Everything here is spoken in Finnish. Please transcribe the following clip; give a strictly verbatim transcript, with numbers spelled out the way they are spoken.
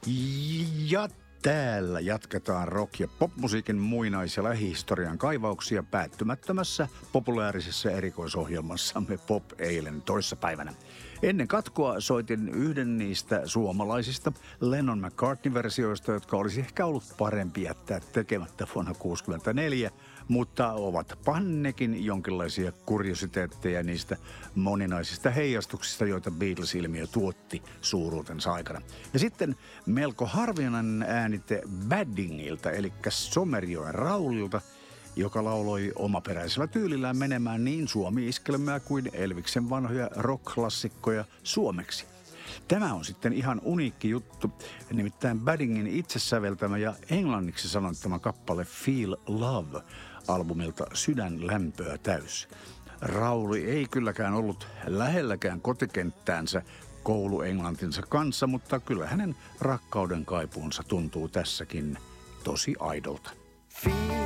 Ja täällä jatketaan rock- ja popmusiikin muinais- ja lähihistorian kaivauksia päättymättömässä populaarisessa erikoisohjelmassamme Pop eilen toissapäivänä. Ennen katkoa soitin yhden niistä suomalaisista Lennon McCartney-versioista, jotka olisi ehkä ollut parempi jättää tekemättä vuonna kuusikymmentäneljä, mutta ovat pannekin jonkinlaisia kuriositeetteja niistä moninaisista heijastuksista, joita Beatles-ilmiö tuotti suuruutensa aikana. Ja sitten melko harvinainen äänite Baddingilta, eli Somerjoen Raulilta, joka lauloi omaperäisellä tyylillään menemään niin suomi-iskelmää kuin Elviksen vanhoja rock-klassikkoja suomeksi. Tämä on sitten ihan uniikki juttu, nimittäin Baddingin itse säveltämä ja englanniksi sanottama kappale Feel Love albumilta Sydän lämpöä täys. Rauli ei kylläkään ollut lähelläkään kotikenttäänsä kouluenglantinsa kanssa, mutta kyllä hänen rakkauden kaipuunsa tuntuu tässäkin tosi aidolta.